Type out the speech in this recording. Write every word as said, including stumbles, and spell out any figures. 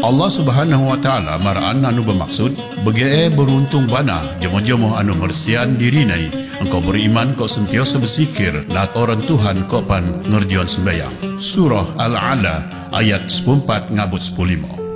Allah Subhanahu wa taala maraan anu bermaksud begae beruntung bana jemaah-jemaah anu mersian dirinai engkau beriman kau sentiasa bersikir lat orang Tuhan kau pan ngerjaon sembahyang. Surah Al-Ala ayat sepuluh empat ngabut sepuluh lima.